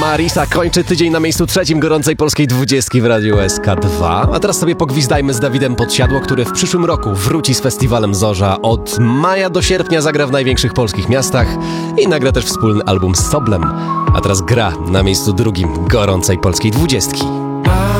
Marisa kończy tydzień na miejscu trzecim gorącej polskiej 20 w Radiu SK2. A teraz sobie pogwizdajmy z Dawidem Podsiadło, który w przyszłym roku wróci z festiwalem Zorza. Od maja do sierpnia zagra w największych polskich miastach i nagra też wspólny album z Soblem. A teraz gra na miejscu drugim gorącej polskiej 20.